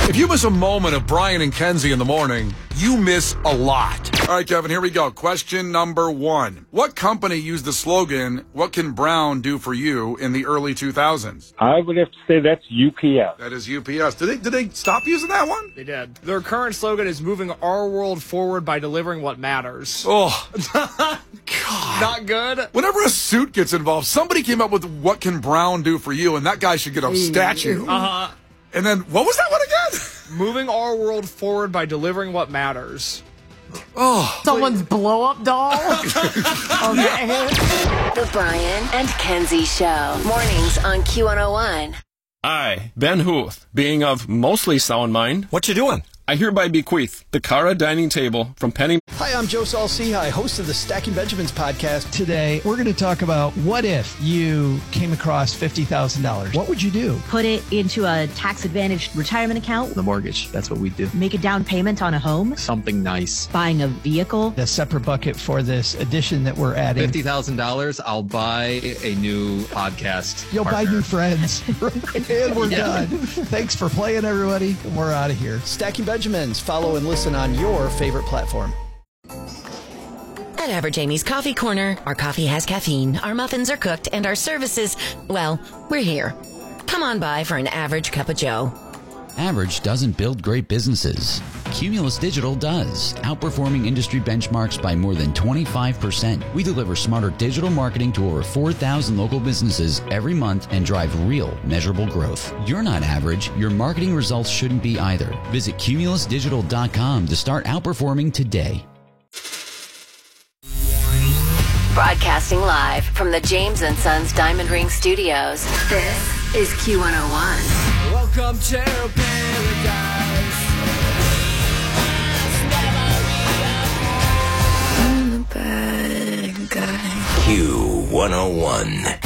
If you miss a moment of Brian and Kenzie in the morning, you miss a lot. All right, Kevin, here we go. Question number 1. What company used the slogan, "What can Brown do for you," in the early 2000s? I would have to say that's UPS. That is UPS. Did they stop using that one? They did. Their current slogan is moving our world forward by delivering what matters. Oh, God. Not good? Whenever a suit gets involved, somebody came up with "What can Brown do for you," and that guy should get a statue. Uh-huh. And then, what was that one again? Moving our world forward by delivering what matters. Oh. Someone's blow-up doll? Okay. The Brian and Kenzie Show. Mornings on Q101. I, Ben Huth, being of mostly sound mind, What you doing? I hereby bequeath the Cara dining table from Penny. Hi, I'm Joe Saul-Sehy, host of the Stacking Benjamins podcast. Today, we're going to talk about what if you came across $50,000. What would you do? Put it into a tax-advantaged retirement account. The mortgage, that's what we do. Make a down payment on a home. Something nice. Buying a vehicle. A separate bucket for this addition that we're adding. $50,000, I'll buy a new podcast. You'll partner. buy new friends. And we're done. Thanks for playing, everybody. We're out of here. Stacking Benjamins. Follow and listen on your favorite platform. At Average Amy's Coffee Corner, our coffee has caffeine, our muffins are cooked, and our services, well, we're here. Come on by for an average cup of joe. Average doesn't build great businesses. Cumulus Digital does, outperforming industry benchmarks by more than 25%. We deliver smarter digital marketing to over 4,000 local businesses every month and drive real, measurable growth. You're not average. Your marketing results shouldn't be either. Visit cumulusdigital.com to start outperforming today. Broadcasting live from the James & Sons Diamond Ring Studios. This is Q101. Welcome to paradise. I'm the bad guy. Q101.